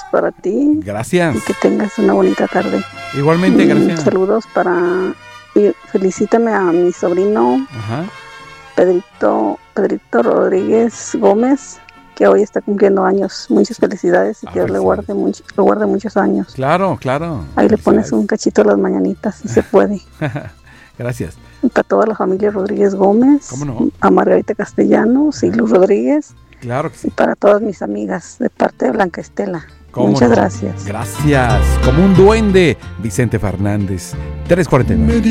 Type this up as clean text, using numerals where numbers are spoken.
para ti. Gracias. Y que tengas una bonita tarde. Igualmente, gracias. Saludos y felicítame a mi sobrino. Ajá. Pedrito Rodríguez Gómez, que hoy está cumpliendo años. Muchas felicidades y que Dios le guarde muchos años. Claro. Ahí le pones un cachito a las mañanitas, si se puede. Gracias. Y para toda la familia Rodríguez Gómez. ¿Cómo no? A Margarita Castellanos y Luz Rodríguez. Claro que sí. Y para todas mis amigas, de parte de Blanca Estela. Muchas gracias. Gracias. Como un duende, Vicente Fernández. 3:49.